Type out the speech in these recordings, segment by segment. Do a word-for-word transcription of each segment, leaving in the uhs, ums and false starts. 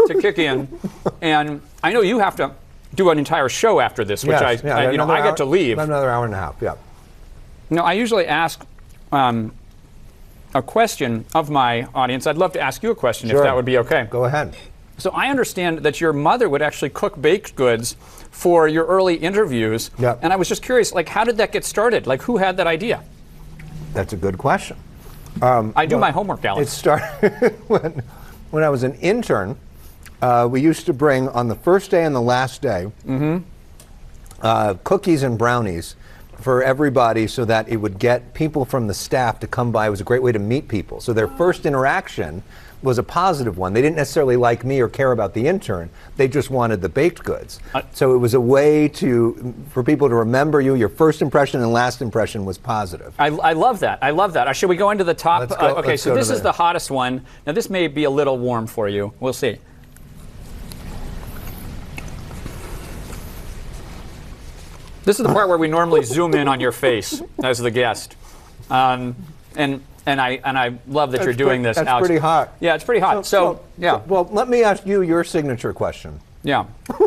to kick in. And I know you have to do an entire show after this, which yes, I, yeah, I you know, I hour, get to leave. Another hour and a half, yeah. No, I usually ask um, a question of my audience. I'd love to ask you a question Sure. if that would be okay. Go ahead. So I understand that your mother would actually cook baked goods for your early interviews. Yep. And I was just curious, like, how did that get started? Like, who had that idea? That's a good question. Um, I do well, my homework, Alex. It started when, when I was an intern. Uh, we used to bring, on the first day and the last day, mm-hmm. uh, cookies and brownies for everybody so that it would get people from the staff to come by. It was a great way to meet people. So their first interaction was a positive one. They didn't necessarily like me or care about the intern. They just wanted the baked goods. Uh, so it was a way to for people to remember you. Your first impression and last impression was positive. I, I love that. I love that. Uh, should we go into the top? Let's go, uh, okay, let's so go this to is the, the hottest one. Now this may be a little warm for you. We'll see. This is the part where we normally zoom in on your face as the guest. Um, and and I and I love that that's you're doing pretty, this, That's Alex. pretty hot. Yeah, it's pretty hot. So, so yeah. So, well, let me ask you your signature question. Yeah.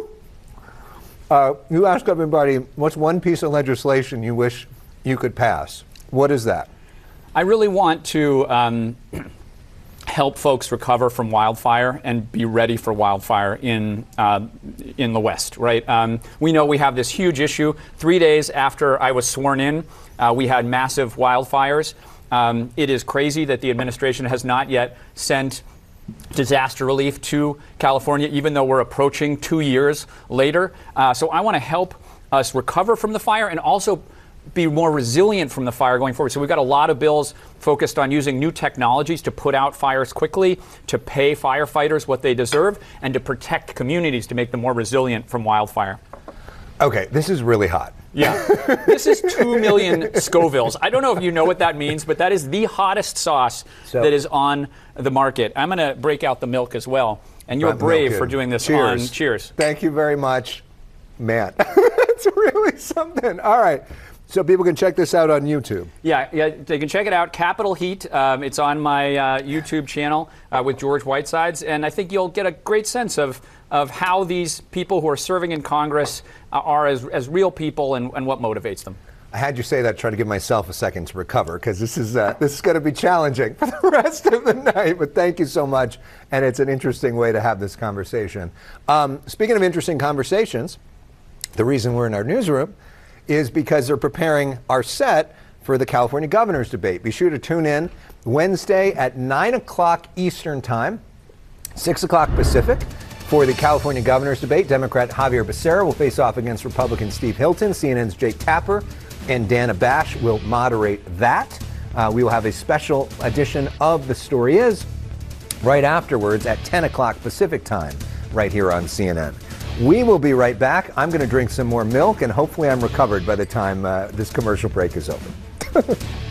uh, you ask everybody, what's one piece of legislation you wish you could pass? What is that? I really want to um, help folks recover from wildfire and be ready for wildfire in uh, in the West, right? Um, we know we have this huge issue. Three days after I was sworn in, uh, we had massive wildfires. Um, it is crazy that the administration has not yet sent disaster relief to California, even though we're approaching two years later. Uh, so I want to help us recover from the fire and also be more resilient from the fire going forward. So we've got a lot of bills focused on using new technologies to put out fires quickly, to pay firefighters what they deserve, and to protect communities to make them more resilient from wildfire. Okay, this is really hot. Yeah. This is two million Scovilles. I don't know if you know what that means, but that is the hottest sauce so, that is on the market. I'm going to break out the milk as well. And you're brave for doing this cheers. on Cheers. Thank you very much, man. It's really something. All right. So people can check this out on YouTube. Yeah, yeah, they can check it out. Capitol Heat. Um, it's on my uh, YouTube channel uh, with George Whitesides, and I think you'll get a great sense of of how these people who are serving in Congress uh, are as as real people and, and what motivates them. I had you say that, try to give myself a second to recover, because this is uh, this is going to be challenging for the rest of the night. But thank you so much, and it's an interesting way to have this conversation. Um, speaking of interesting conversations, the reason we're in our newsroom is because they're preparing our set for the California governor's debate. Be sure to tune in Wednesday at nine o'clock Eastern Time, six o'clock Pacific, for the California governor's debate. Democrat Javier Becerra will face off against Republican Steve Hilton. C N N's Jake Tapper and Dana Bash will moderate that. Uh, we will have a special edition of The Story Is right afterwards at ten o'clock Pacific Time, right here on C N N. We will be right back. I'm going to drink some more milk, and hopefully I'm recovered by the time uh, this commercial break is over.